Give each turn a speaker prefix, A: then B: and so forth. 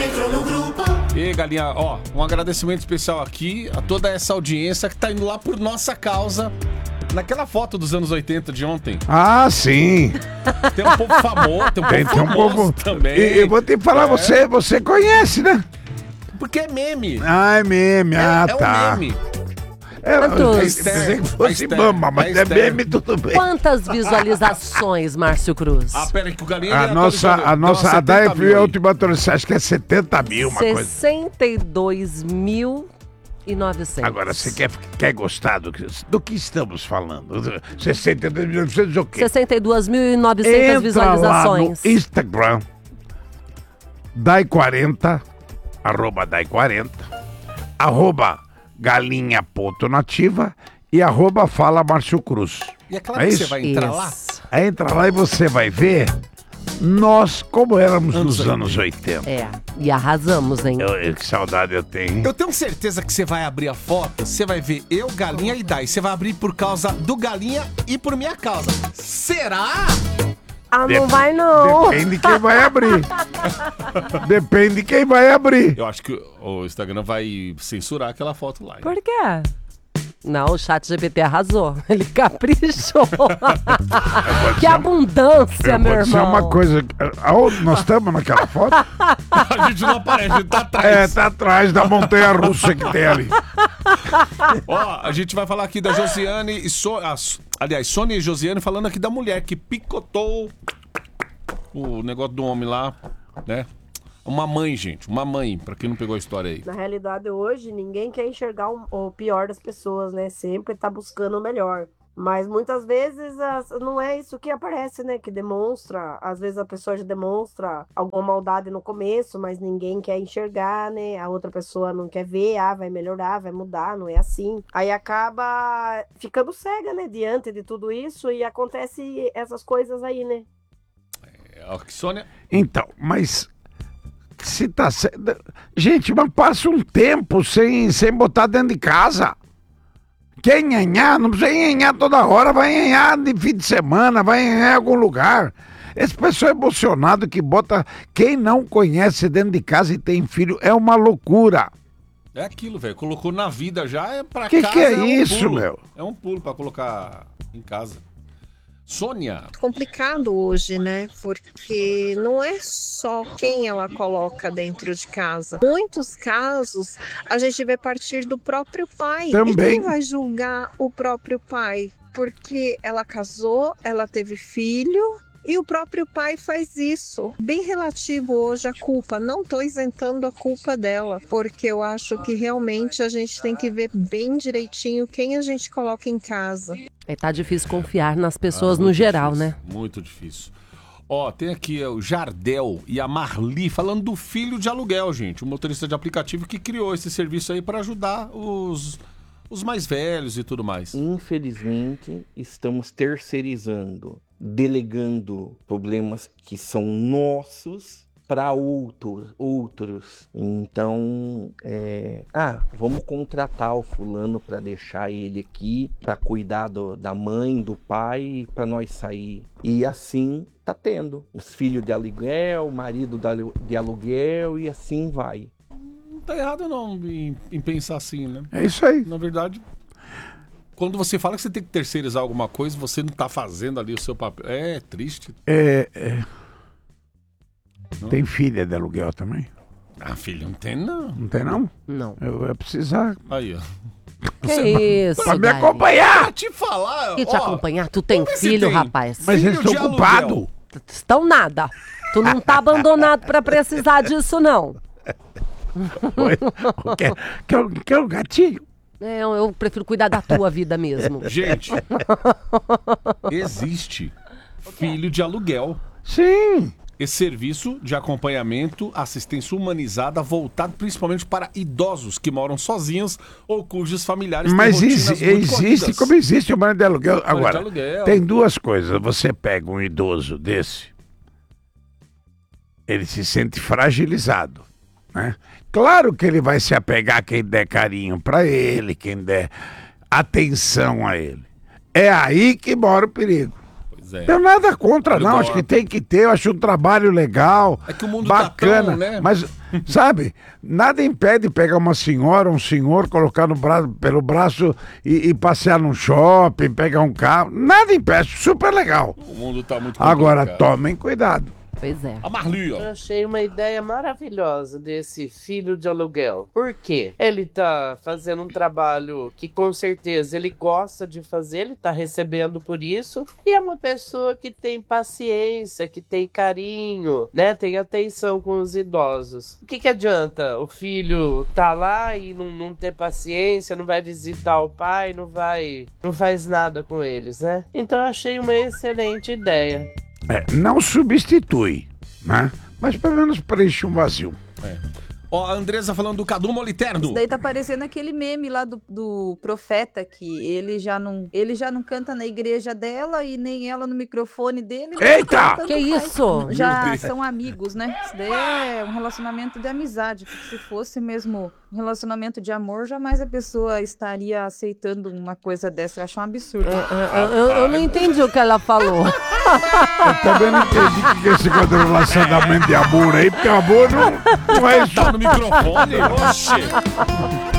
A: entrou no grupo.
B: E galinha, ó, um agradecimento especial aqui a toda essa audiência que tá indo lá por nossa causa. Naquela foto dos anos 80 de ontem.
C: Ah, sim.
B: Tem um povo famoso, tem um povo famoso também.
C: E eu vou te falar, você conhece, né?
B: Porque é meme.
C: Ah, é meme, tá.
B: É um meme.
C: Eu pensei que fosse mama, mas é meme, tudo bem.
D: Quantas visualizações, Márcio Cruz?
B: Ah, pera aí que o galinha...
C: A nossa, a DF, a última atualização, acho que é 70 mil, uma coisa.
D: 62.900.
C: Agora, você quer gostar do que estamos falando? 62.900 o quê?
D: 62.900 visualizações.
C: Lá no Instagram, Dai40, @Dai40, @galinha.nativa e @fala Márcio Cruz.
B: E é claro que você vai entrar lá.
C: Aí entra lá e você vai ver nós como éramos nos anos 80.
D: E arrasamos, hein?
C: Que saudade eu tenho.
B: Eu tenho certeza que você vai abrir a foto, você vai ver eu, Galinha e Dai. Você vai abrir por causa do Galinha e por minha causa. Será?
D: Ah, não vai não.
C: Depende de quem vai abrir. Depende de quem vai abrir.
B: Eu acho que o Instagram vai censurar aquela foto lá.
D: Por quê? Não, o ChatGPT arrasou. Ele caprichou. Que abundância, meu irmão.
C: Pode ser uma coisa... Aonde nós estamos naquela foto?
B: A gente não aparece, a gente tá atrás.
C: Tá atrás da montanha-russa que tem ali.
B: Ó, a gente vai falar aqui da Josiane e aliás, Sônia e Josiane falando aqui da mulher que picotou o negócio do homem lá, né? Uma mãe, gente, uma mãe, pra quem não pegou a história aí.
E: Na realidade, hoje, ninguém quer enxergar o pior das pessoas, né? Sempre tá buscando o melhor. Mas muitas vezes não é isso que aparece, né? Que demonstra, às vezes a pessoa já demonstra alguma maldade no começo, mas ninguém quer enxergar, né? A outra pessoa não quer ver, vai melhorar, vai mudar, não é assim. Aí acaba ficando cega, né? Diante de tudo isso e acontece essas coisas aí, né?
B: Sônia?
C: Então, mas... Se tá... Gente, mas passa um tempo sem botar dentro de casa. Quer nhanhar? Não precisa nhanhar toda hora. Vai nhanhar de fim de semana, vai nhanhar em algum lugar. Esse pessoal emocionado que bota... Quem não conhece dentro de casa e tem filho é uma loucura.
B: É aquilo, velho. Colocou na vida já, é pra casa.
C: Que é isso,
B: pulo.
C: meu?
B: É um pulo pra colocar em casa. Sônia.
F: Complicado hoje, né? Porque não é só quem ela coloca dentro de casa. Muitos casos a gente vê partir do próprio pai.
C: Também.
F: E quem vai julgar o próprio pai? Porque ela casou, ela teve filho e o próprio pai faz isso. Bem relativo hoje à culpa. Não estou isentando a culpa dela, porque eu acho que realmente a gente tem que ver bem direitinho quem a gente coloca em casa.
D: Tá difícil confiar nas pessoas no geral,
B: difícil,
D: né?
B: Muito difícil. Ó, tem aqui o Jardel e a Marli falando do filho de aluguel, gente. O motorista de aplicativo que criou esse serviço aí para ajudar os mais velhos e tudo mais.
G: Infelizmente, estamos terceirizando, delegando problemas que são nossos para outros. Então, vamos contratar o fulano para deixar ele aqui, para cuidar da mãe, do pai, para nós sair. E assim tá tendo os filhos de aluguel, o marido de aluguel e assim vai.
B: Não tá errado não em pensar assim, né?
C: É isso aí.
B: Na verdade, quando você fala que você tem que terceirizar alguma coisa, você não tá fazendo ali o seu papel. É triste.
C: Tem filha de aluguel também?
B: Ah, filho, não tem não.
C: Não tem não?
D: Não.
C: Eu ia precisar.
B: Aí, ó.
D: Que isso,
C: Pra me
D: Galinha?
C: acompanhar!
B: Pra te falar,
D: Que te acompanhar? Tu tem
B: vamos ver se
D: filho,
B: tem.
D: rapaz?
C: Mas
B: Filho
C: eles estão
B: de
C: ocupados.
B: aluguel.
D: Estão nada. Tu não tá abandonado pra precisar disso, não.
C: Quer um gatinho?
D: Eu prefiro cuidar da tua vida mesmo.
B: Gente, existe filho de aluguel.
C: Sim.
B: Esse serviço de acompanhamento, assistência humanizada, voltado principalmente para idosos que moram sozinhos ou cujos familiares
C: Mas
B: têm rotinas muito
C: existe,
B: corridas.
C: como existe o marido de aluguel.
B: Marido
C: Agora,
B: de aluguel.
C: tem duas coisas. Você pega um idoso desse, ele se sente fragilizado, né? Claro que ele vai se apegar a quem der carinho para ele, quem der atenção a ele. É aí que mora o perigo.
B: Pois Zé.
C: Eu nada contra, não.
B: Eu
C: Acho que
B: gosto.
C: tem que ter. Eu acho um trabalho legal.
B: É que o mundo
C: bacana.
B: tá tão, né?
C: Mas, sabe, nada impede pegar uma senhora, um senhor, colocar no braço, pelo braço e passear num shopping, pegar um carro. Nada impede. Super legal.
B: O mundo tá muito
C: Agora,
B: complicado.
C: tomem cuidado.
D: Pois é.
B: A Marli, ó.
A: Eu achei uma ideia maravilhosa desse filho de aluguel. Por quê? Ele tá fazendo um trabalho que com certeza ele gosta de fazer, ele tá recebendo por isso. E é uma pessoa que tem paciência, que tem carinho, né? Tem atenção com os idosos. O que adianta o filho tá lá e não ter paciência, não vai visitar o pai, não faz nada com eles, né? Então eu achei uma excelente ideia.
C: Não substitui, né? Mas pelo menos preenche um vazio.
B: Ó, a Andresa falando do Cadu Moliterno.
H: Isso daí tá parecendo aquele meme lá do profeta, que ele já não canta na igreja dela e nem ela no microfone dele.
C: Eita!
H: Tanto
D: Que
H: faz.
D: isso?
H: Já
B: Meu Deus.
H: são amigos, né? Isso daí é um relacionamento de amizade. Porque se fosse mesmo um relacionamento de amor, jamais a pessoa estaria aceitando uma coisa dessa. Eu acho um absurdo.
D: Eu não entendi o que ela falou.
C: Eu também não entendi o que é esse negócio de relacionamento de amor aí, porque amor não é isso.
B: Tá no microfone? Oxê.